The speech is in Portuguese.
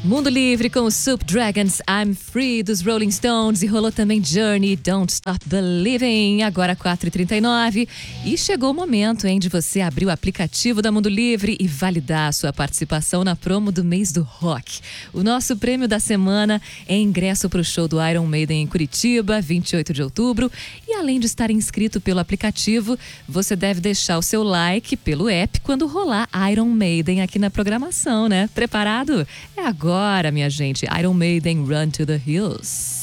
Mundo Livre com os Soup Dragons, I'm Free dos Rolling Stones, e rolou também Journey, Don't Stop Believing, agora 4h39. E chegou o momento, de você abrir o aplicativo da Mundo Livre e validar a sua participação na promo do mês do rock. O nosso prêmio da semana é ingresso para o show do Iron Maiden em Curitiba, 28 de outubro. E além de estar inscrito pelo aplicativo, você deve deixar o seu like pelo app quando rolar Iron Maiden aqui na programação, né? Preparado? É agora, minha gente. Iron Maiden, Run to the Hills.